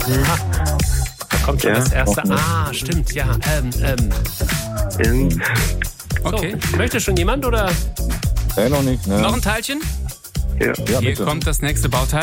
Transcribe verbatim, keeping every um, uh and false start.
Aha. Da kommt schon Ja, das erste. auch nicht. Ah, stimmt, ja. Ähm, ähm. In, Okay. So, möchte schon jemand oder? Äh, noch nicht, ne? Noch ein Teilchen? ja. Ja, Hier bitte. kommt das nächste Bauteil.